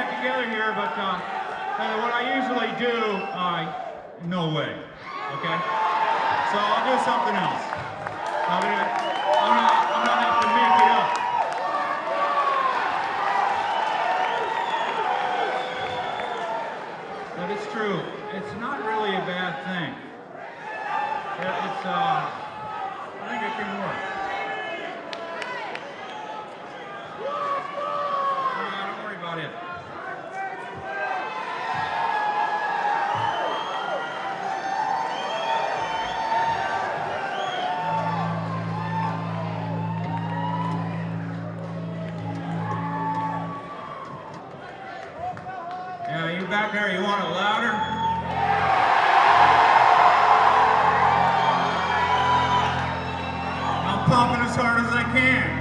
get together here, but what I usually do, no way. Okay? So I'll do something else. I'm gonna have to make it up. But it's true. It's not really a bad thing. It's I think it can work. Don't worry about it. Yeah, you back there, you want it louder? I'm pumping as hard as I can.